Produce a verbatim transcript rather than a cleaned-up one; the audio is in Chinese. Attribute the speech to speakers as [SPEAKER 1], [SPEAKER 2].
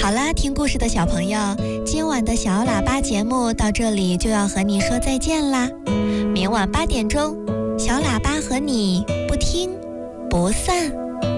[SPEAKER 1] 好啦，听故事的小朋友，今晚的小喇叭节目到这里就要和你说再见啦。明晚八点钟，小喇叭和你不听不散。